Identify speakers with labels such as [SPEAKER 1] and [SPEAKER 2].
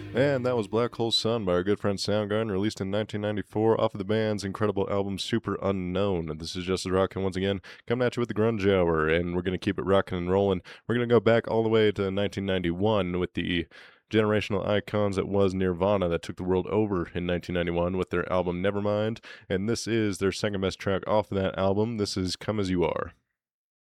[SPEAKER 1] And that was Black Hole Sun by our good friend Soundgarden, released in 1994 off of the band's incredible album Super Unknown. And this is Just Rockin' once again, coming at you with the Grunge Hour, and we're going to keep it rocking and rolling. We're going to go back all the way to 1991 with the generational icons that was Nirvana that took the world over in 1991 with their album Nevermind. And this is their second best track off of that album. This is Come As You Are.